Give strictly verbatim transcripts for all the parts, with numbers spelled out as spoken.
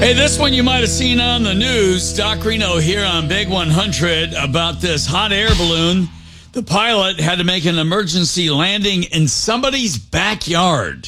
Hey, this one you might have seen on the news. Doc Reno here on Big one hundred about this hot air balloon. The pilot had to make an emergency landing in somebody's backyard.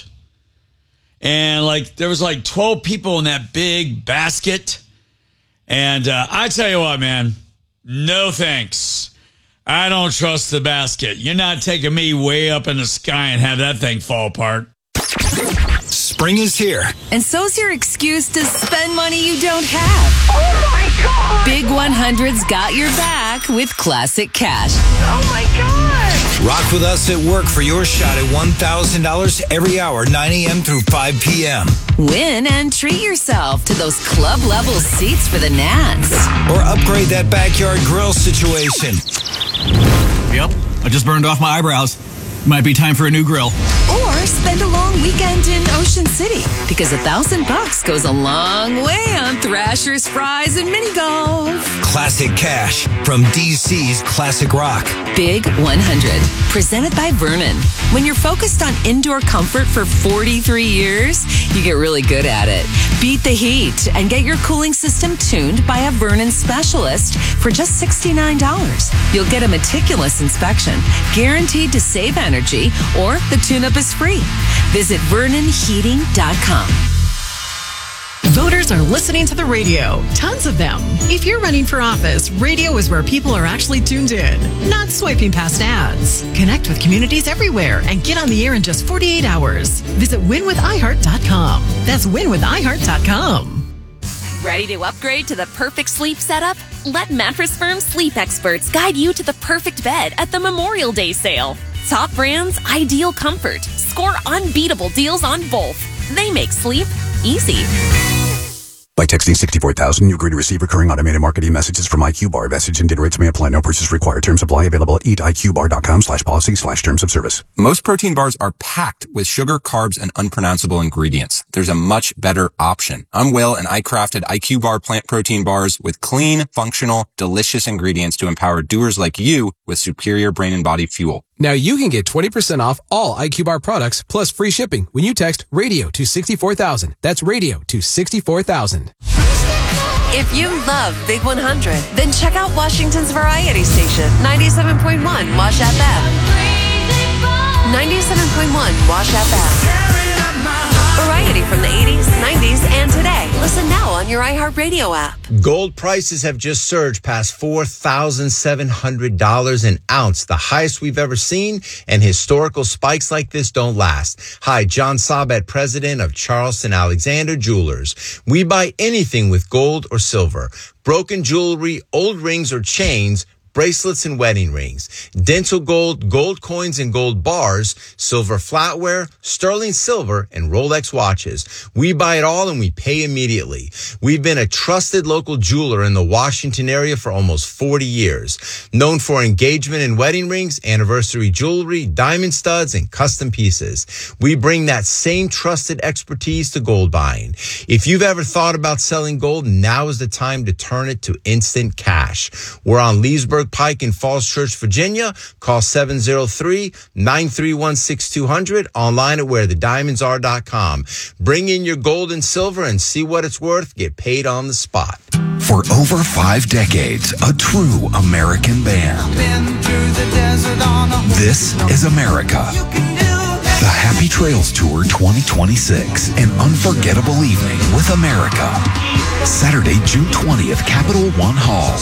And like there was like twelve people in that big basket. And uh, I tell you what, man, no thanks. I don't trust the basket. You're not taking me way up in the sky and have that thing fall apart. Spring is here. And so's your excuse to spend money you don't have. Oh my God! Big one hundred's got your back with Classic Cash. Oh my God! Rock with us at work for your shot at one thousand dollars every hour, nine a.m. through five p.m. Win and treat yourself to those club-level seats for the Nats. Or upgrade that backyard grill situation. Yep, I just burned off my eyebrows. Might be time for a new grill. Or spend a long weekend in Ocean City, because a thousand bucks goes a long way on Thrasher's Fries and Mini Golf. Classic Cash from D C's Classic Rock. Big one hundred, presented by Vernon. When you're focused on indoor comfort for forty-three years, you get really good at it. Beat the heat and get your cooling system tuned by a Vernon specialist for just sixty-nine dollars. You'll get a meticulous inspection, guaranteed to save energy, or the tune-up is free. Visit vernon heating dot com. Voters are listening to the radio. Tons of them. If you're running for office, radio is where people are actually tuned in, not swiping past ads. Connect with communities everywhere and get on the air in just forty-eight hours. Visit win with i heart dot com. That's win with i heart dot com. Ready to upgrade to the perfect sleep setup? Let Mattress Firm sleep experts guide you to the perfect bed at the Memorial Day sale. Top brands, ideal comfort. Score unbeatable deals on both. They make sleep easy. By texting sixty-four thousand, you agree to receive recurring automated marketing messages from I Q Bar. Message and data rates may apply. No purchase required. Terms apply. Available at eat I Q bar dot com slash policy slash terms of service. Most protein bars are packed with sugar, carbs, and unpronounceable ingredients. There's a much better option. I'm Will, and I crafted I Q Bar plant protein bars with clean, functional, delicious ingredients to empower doers like you with superior brain and body fuel. Now you can get twenty percent off all I Q Bar products plus free shipping when you text radio to sixty-four thousand. That's radio to sixty-four thousand. If you love Big one hundred, then check out Washington's variety station, ninety-seven point one Wash F M. ninety-seven point one Wash F M. Variety from the eighties, nineties, and today. Listen now on your iHeartRadio app. Gold prices have just surged past four thousand seven hundred dollars an ounce, the highest we've ever seen, and historical spikes like this don't last. Hi, John Sabet, president of Charleston Alexander Jewelers. We buy anything with gold or silver, broken jewelry, old rings or chains, bracelets and wedding rings, dental gold, gold coins and gold bars, silver flatware, sterling silver, and Rolex watches. We buy it all and we pay immediately. We've been a trusted local jeweler in the Washington area for almost forty years. Known for engagement and wedding rings, anniversary jewelry, diamond studs, and custom pieces. We bring that same trusted expertise to gold buying. If you've ever thought about selling gold, now is the time to turn it to instant cash. We're on Leesburg Pike in Falls Church, Virginia. Call seven oh three, nine three one, six two zero zero. Online at where the diamonds are dot com. Bring in your gold and silver and see what it's worth. Get paid on the spot. For over five decades, a true American band. This is America. The Happy Trails Tour twenty twenty-six, an unforgettable evening with America. Saturday, June twentieth, Capital One Hall.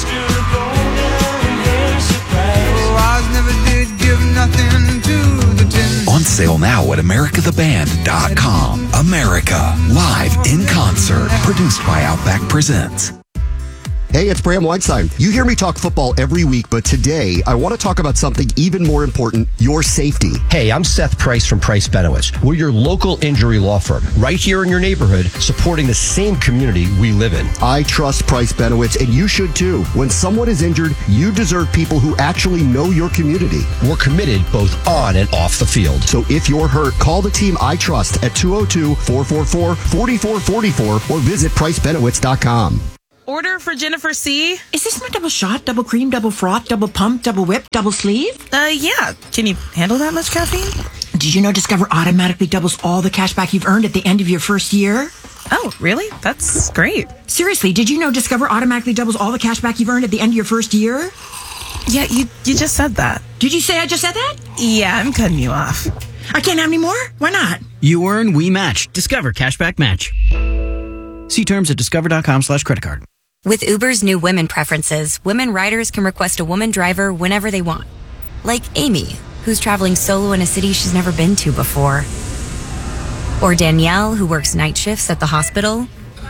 On sale now at america the band dot com. America, live in concert. Produced by Outback Presents. Hey, it's Bram Weinstein. You hear me talk football every week, but today I want to talk about something even more important, your safety. Hey, I'm Seth Price from Price Benowitz. We're your local injury law firm, right here in your neighborhood, supporting the same community we live in. I trust Price Benowitz, and you should too. When someone is injured, you deserve people who actually know your community. We're committed both on and off the field. So if you're hurt, call the team I trust at two oh two, four four four, four four four four or visit price benowitz dot com. Order for Jennifer C. Is this my double shot, double cream, double froth, double pump, double whip, double sleeve? Uh, yeah. Can you handle that much caffeine? Did you know Discover automatically doubles all the cash back you've earned at the end of your first year? Oh, really? That's great. Seriously, did you know Discover automatically doubles all the cash back you've earned at the end of your first year? Yeah, you you just said that. Did you say I just said that? Yeah, I'm cutting you off. I can't have any more? Why not? You earn, we match. Discover Cashback Match. See terms at discover.com slash credit card. With Uber's new women preferences, women riders can request a woman driver whenever they want. Like Amy, who's traveling solo in a city she's never been to before. Or Danielle, who works night shifts at the hospital.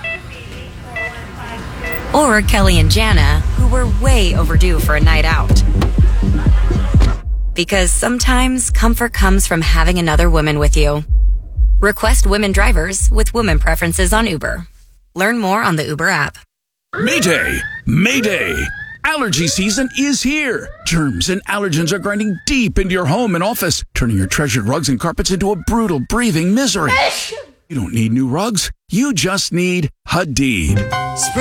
Or Kelly and Jana, who were way overdue for a night out. Because sometimes comfort comes from having another woman with you. Request women drivers with women preferences on Uber. Learn more on the Uber app. Mayday! Mayday! Allergy season is here. Germs and allergens are grinding deep into your home and office, turning your treasured rugs and carpets into a brutal, breathing misery. You don't need new rugs. You just need Hadid.